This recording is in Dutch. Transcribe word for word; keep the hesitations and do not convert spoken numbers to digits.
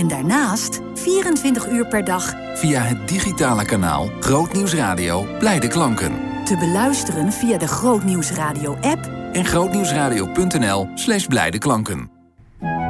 En daarnaast vierentwintig uur per dag via het digitale kanaal Grootnieuws Radio Blijde Klanken. te beluisteren via de Grootnieuws Radio app En grootnieuwsradio punt n l slash blijde klanken.